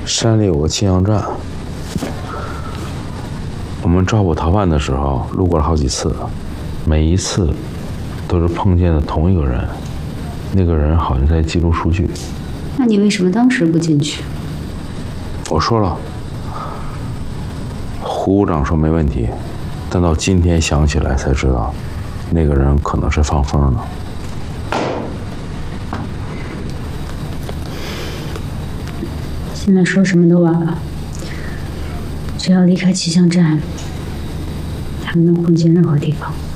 山里有个气象站，我们抓捕逃犯的时候路过了好几次，每一次都是碰见的同一个人，那个人好像在记录数据。 那你为什么当时不进去？ 我说了，胡股长说没问题，但到今天想起来才知道，那个人可能是放风的。 现在说什么都晚了，只要离开气象站，他们能混进任何地方。